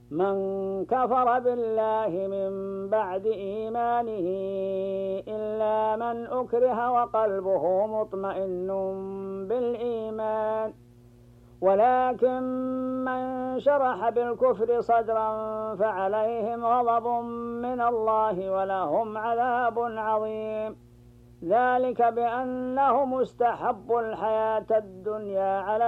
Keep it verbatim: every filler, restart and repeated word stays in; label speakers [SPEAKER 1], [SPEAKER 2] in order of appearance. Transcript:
[SPEAKER 1] من كفر بالله من بعد إيمانه إلا من أكره وقلبه مطمئن بالإيمان ولكن من شرح بالكفر صدرا فعليهم غضب من الله ولهم عذاب عظيم ذلك بأنهم استحبوا الحياة الدنيا على